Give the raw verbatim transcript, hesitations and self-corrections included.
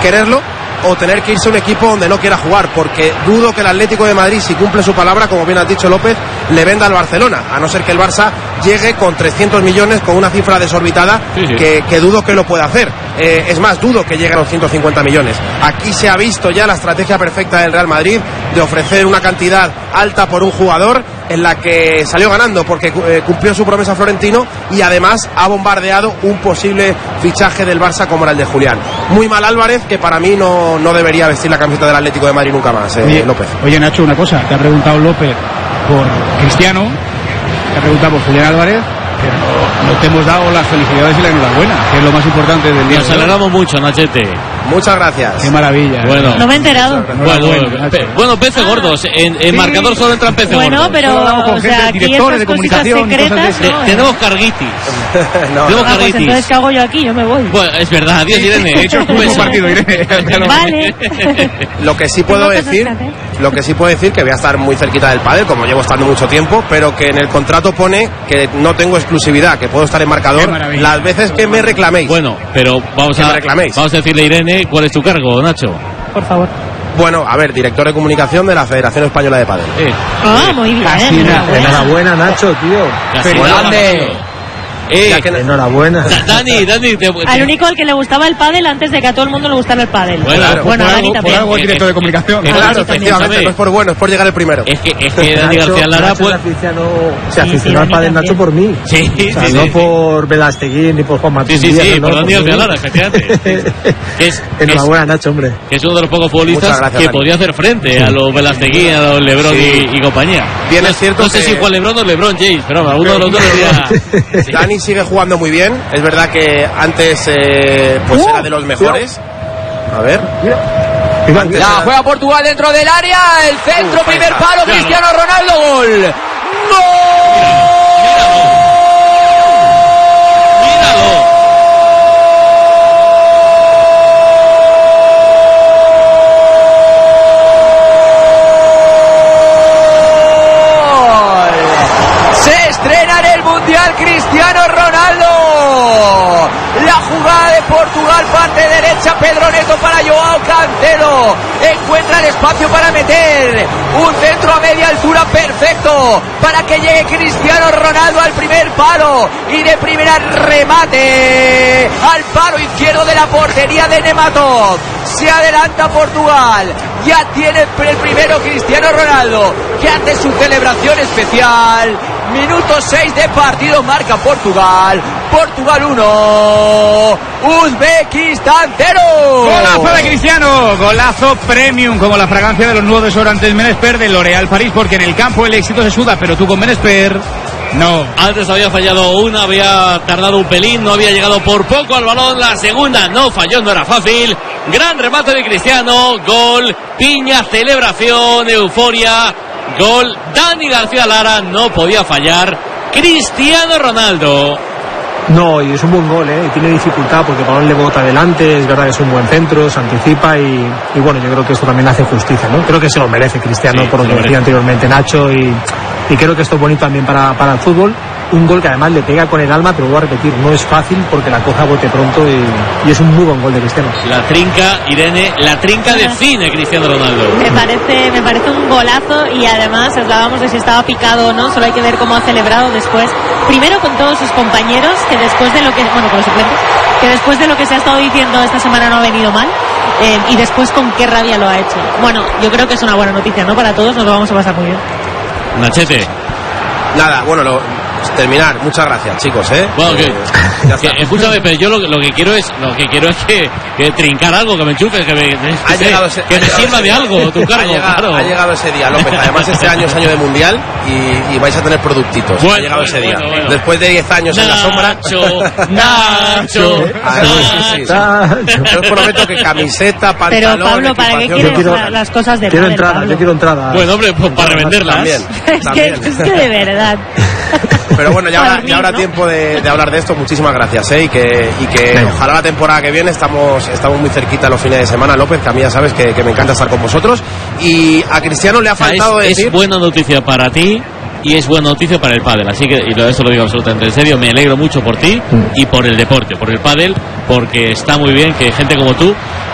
quererlo, o tener que irse a un equipo donde no quiera jugar, porque dudo que el Atlético de Madrid, si cumple su palabra, como bien has dicho López, le venda al Barcelona, a no ser que el Barça llegue con trescientos millones, con una cifra desorbitada, sí, sí. Que, que dudo que lo pueda hacer. Eh, es más, dudo que llegue a los ciento cincuenta millones. Aquí se ha visto ya la estrategia perfecta del Real Madrid de ofrecer una cantidad alta por un jugador, en la que salió ganando porque eh, cumplió su promesa Florentino, y además ha bombardeado un posible fichaje del Barça como era el de Julián. Muy mal Álvarez, que para mí no, no debería vestir la camiseta del Atlético de Madrid nunca más, eh, oye, López. Oye, Nacho, una cosa, te ha preguntado López por Cristiano, te ha preguntado por Julián Álvarez, pero no, no te hemos dado las felicidades y la enhorabuena, que es lo más importante del día. Nos alegramos mucho, Nachete. Muchas gracias. Qué maravilla. Bueno, no me he enterado. Bueno, bueno, pe, bueno peces ah. gordos. En, en sí. marcador solo entran peces bueno, gordos. Bueno, pero o sea, aquí estas cositas secretas. De, no, tenemos carguitis. no, tenemos ah, carguitis. Pues entonces, ¿qué hago yo aquí? Yo me voy. Bueno, es verdad. Adiós, Irene. He hecho el último partido, Irene. Vale. Lo que sí puedo decir, lo que sí puedo decir que voy a estar muy cerquita del pádel, como llevo estando mucho tiempo, pero que en el contrato pone que no tengo exclusividad, que puedo estar en marcador las veces que me reclaméis. Bueno, pero vamos a vamos a decirle a Irene cuál es tu cargo, Nacho. Por favor. Bueno, a ver, director de comunicación de la Federación Española de Pádel. Eh. Ah, muy bien. Casi enhorabuena. enhorabuena, Nacho, tío. ¡Grande! Eh, que... Enhorabuena. Dani, Dani. Te, te... Al único al que le gustaba el pádel antes de que a todo el mundo le gustara el pádel. Bueno, claro, bueno por Dani algo, también. Por algo el director de comunicación. Eh, claro, efectivamente, no es por bueno, es por llegar el primero. Es que, es que Dani Nacho, García Lara... Nacho pues... se aficionó, se aficionó sí, sí, al pádel, Nacho, por mí. Sí, o sea, sí, no sí, por Velasteguín ni por Juan Martín. Sí, sí, sí, no, por Dani García mí. Lara, efectivamente. Es, Enhorabuena, Nacho, hombre. Que es uno de los pocos futbolistas gracias, que Dani. podría hacer frente sí. a los Velasteguín, a los Lebron sí. y, y compañía. Bien, no, es cierto no sé que... si Juan Lebron o Lebron James, pero vamos, uno de los dos diría... Sí. Dani sigue jugando muy bien. Es verdad que antes eh, pues uh, era de los mejores. A ver. Antes la era... juega Portugal dentro del área. El centro, uh, primer palo, claro. Cristiano Ronaldo, gol. ¡Gol! Cristiano Ronaldo, la jugada de Portugal, parte derecha, Pedro Neto para Joao Cancelo, encuentra el espacio para meter un centro a media altura perfecto para que llegue Cristiano Ronaldo al primer palo y de primera remate al palo izquierdo de la portería de Nematov. Se adelanta Portugal, ya tiene el primero Cristiano Ronaldo, que hace su celebración especial. Minuto seis de partido, marca Portugal. Portugal uno, Uzbekistán cero. Golazo de Cristiano, golazo premium, como la fragancia de los nuevos desodorantes Menesper de L'Oréal París, porque en el campo el éxito se suda, pero tú con Menesper no. Antes había fallado una, había tardado un pelín, no había llegado por poco al balón. La segunda no falló, no era fácil. Gran remate de Cristiano, gol, piña, celebración, euforia. Gol, Dani García Lara, no podía fallar. Cristiano Ronaldo. No, y es un buen gol, ¿eh? Y tiene dificultad porque el balón le bota adelante, es verdad que es un buen centro, se anticipa y, y bueno, yo creo que esto también hace justicia, ¿no? Creo que se lo merece Cristiano, sí, por lo que decía anteriormente Nacho, y, y creo que esto es bonito también para, para el fútbol. Un gol que además le pega con el alma, pero voy a repetir, no es fácil porque la coja a bote pronto y, y es un muy buen gol de Cristiano. La trinca, Irene, la trinca de cine Cristiano Ronaldo. Me parece, me parece un golazo y además hablábamos de si estaba picado o no, solo hay que ver cómo ha celebrado después. Primero con todos sus compañeros, que después de lo que, bueno, con los suplentes, que después de lo que se ha estado diciendo esta semana no ha venido mal. Eh, y después con qué rabia lo ha hecho. Bueno, yo creo que es una buena noticia, ¿no? Para todos nos lo vamos a pasar muy bien. Nachete. Nada, bueno, lo, terminar. Muchas gracias, chicos, ¿eh? Bueno, que, que escúchame, pero yo lo, lo que quiero es lo que quiero es que, que trincar algo, que me enchufes, que me, que, ha sé, llegado ese, que me sirva de día. algo tu cargo. Ha llegado, claro. ha llegado ese día, López. Además, este año es año de mundial y, y vais a tener productitos. Bueno, ha llegado bueno, ese día. Bueno, bueno. Después de diez años Nacho, en la sombra. Nacho, ah, sí, sí, sí. Yo os prometo que camiseta, pantalón. Pero Pablo, ¿para qué quieres quiero, las cosas de quiero padre, entrada, Pablo? yo quiero entrada. Bueno, hombre, pues para revenderlas. También, es, también. Que, es que de verdad. Pero bueno, ya habrá, ya habrá tiempo de, de hablar de esto. Muchísimas gracias, ¿eh? Y que, y que ojalá la temporada que viene, estamos, estamos muy cerquita los fines de semana, López, que a mí ya sabes que, que me encanta estar con vosotros. Y a Cristiano le ha faltado o sea, es, decir... es buena noticia para ti y es buena noticia para el pádel, así que, y eso lo digo absolutamente en serio, me alegro mucho por ti y por el deporte, por el pádel, porque está muy bien que gente como tú